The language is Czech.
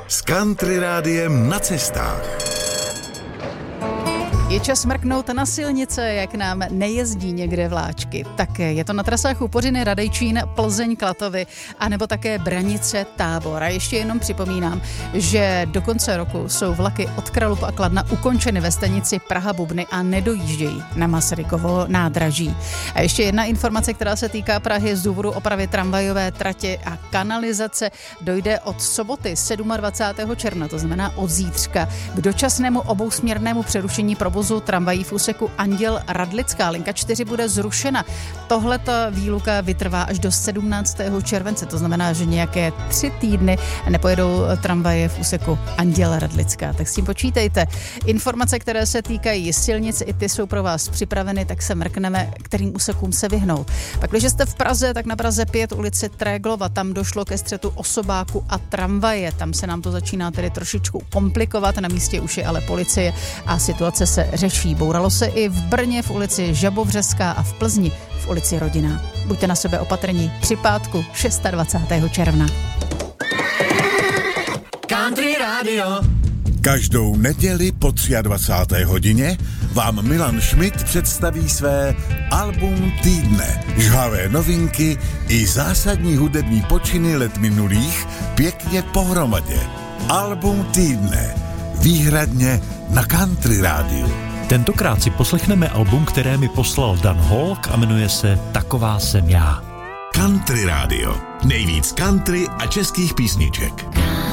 s Country Rádiem na cestách. Je čas mrknout na silnice, jak nám nejezdí někde vláčky. Tak je to na trasách Upořiny, Radejčín, Plzeň, Klatovy, anebo také Branice, Tábor. A ještě jenom připomínám, že do konce roku jsou vlaky od Kralupy a Kladna ukončeny ve stanici Praha-Bubny a nedojíždějí na Masarykovo nádraží. A ještě jedna informace, která se týká Prahy z důvodu opravy tramvajové tratě a kanalizace. Dojde od soboty 27. června, to znamená od zítřka, k dočasnému obousměrnému přerušení provozu tramvají v úseku Anděl Radlická. Linka 4 bude zrušena. Tohleta výluka vytrvá až do 17. července. To znamená, že nějaké 3 týdny nepojedou tramvaje v úseku Anděl Radlická. Tak s tím počítejte. Informace, které se týkají silnic, i ty jsou pro vás připraveny, tak se mrkneme, kterým úsekům se vyhnout. Pak, když jste v Praze, tak na Praze 5 ulici Tréglova, tam došlo ke střetu osobáku a tramvaje. Tam se nám to začíná tedy trošičku komplikovat. Na místě už je ale policie a situace se řeší. Bouralo se i v Brně v ulici Žabovřeská a v Plzni v ulici Rodinná. Buďte na sebe opatrní při pátku 26. června. Country Radio. Každou neděli po 23. hodině vám Milan Schmidt představí své album týdne. Žhavé novinky i zásadní hudební počiny let minulých pěkně pohromadě. Album týdne. Výhradně na Country Rádiu. Tentokrát si poslechneme album, které mi poslal Dan Holk a jmenuje se Taková jsem já. Country Radio. Nejvíc country a českých písniček.